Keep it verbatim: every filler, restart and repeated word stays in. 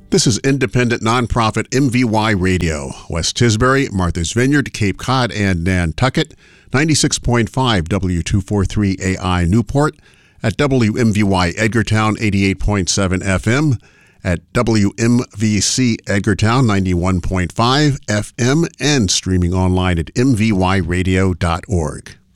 This is independent nonprofit M V Y Radio, West Tisbury, Martha's Vineyard, Cape Cod, and Nantucket, ninety-six point five W two forty-three A I Newport, at W M V Y Edgartown, eighty-eight point seven F M, at W M V C Edgartown, ninety-one point five F M, and streaming online at m v y radio dot org.